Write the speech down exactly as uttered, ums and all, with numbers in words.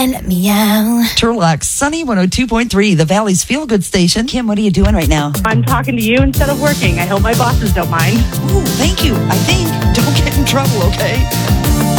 And meow. Turlock, Sunny one oh two point three, the Valley's Feel Good Station. Kim, what are you doing right now? I'm talking to you instead of working. I hope my bosses don't mind. Ooh, thank you. I think. Don't get in trouble, okay?